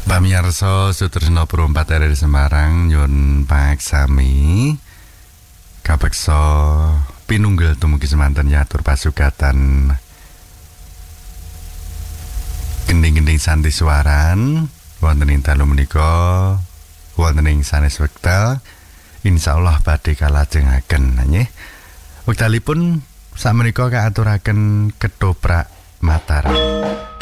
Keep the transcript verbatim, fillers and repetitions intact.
Pamirsa Sutresna Perumpat R R Semarang nyun paksami kapeksa pinunggil dumugi semanten nyatur pasugatan gending-gending santi suaran wonten ing dalu menika wonten ing sanes wekdal insyaallah badhe kalajengaken nggih. Wekdalipun sakmenika kaaturaken ketoprak Mataram.